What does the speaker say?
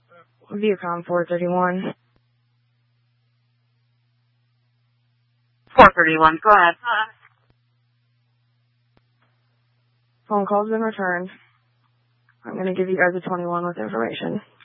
Viacom 431. 431, go ahead. Phone call's been returned. I'm going to give you guys a 21 with information.